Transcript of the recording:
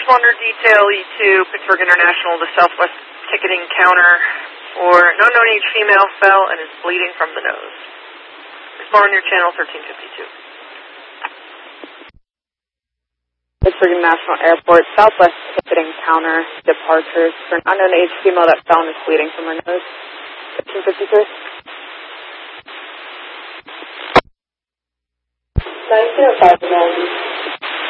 responder detail E2, Pittsburgh International, the Southwest ticketing counter for an unknown age female fell and is bleeding from the nose. Respond near channel 1352. Pittsburgh International Airport, Southwest ticketing counter departures for an unknown age female that fell and is bleeding from her nose. 1353. 905